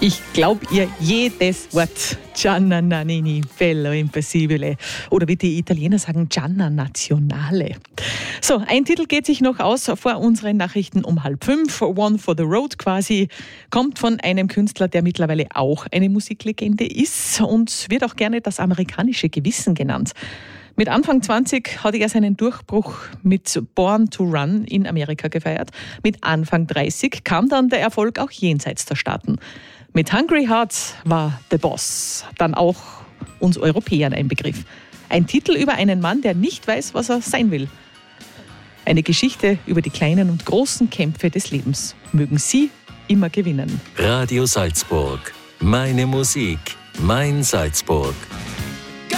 Ich glaube ihr jedes Wort. Gianna Nannini, Bello Impossibile. Oder wie die Italiener sagen, Gianna Nazionale. So, ein Titel geht sich noch aus vor unseren Nachrichten um 4:30. One for the Road quasi. Kommt von einem Künstler, der mittlerweile auch eine Musiklegende ist und wird auch gerne das amerikanische Gewissen genannt. Mit Anfang 20 hat er seinen Durchbruch mit Born to Run in Amerika gefeiert. Mit Anfang 30 kam dann der Erfolg auch jenseits der Staaten. Mit Hungry Hearts war The Boss dann auch uns Europäern ein Begriff. Ein Titel über einen Mann, der nicht weiß, was er sein will. Eine Geschichte über die kleinen und großen Kämpfe des Lebens. Mögen Sie immer gewinnen. Radio Salzburg. Meine Musik. Mein Salzburg.